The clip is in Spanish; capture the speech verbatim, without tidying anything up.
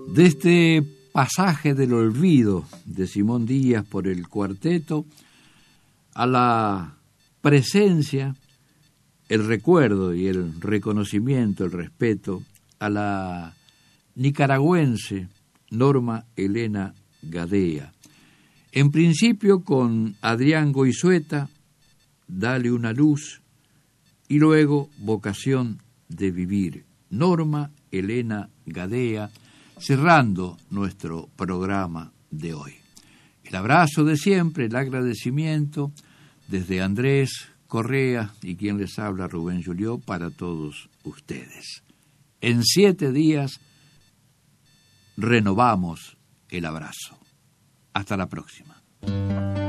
De este pasaje del olvido de Simón Díaz por el cuarteto a la presencia, el recuerdo y el reconocimiento, el respeto a la nicaragüense Norma Elena Gadea. En principio con Adrián Goizueta, Dale una luz, y luego Vocación de vivir. Norma Elena Gadea, cerrando nuestro programa de hoy. El abrazo de siempre, el agradecimiento desde Andrés Correa y quien les habla, Rubén Julió, para todos ustedes. En siete días renovamos el abrazo. Hasta la próxima.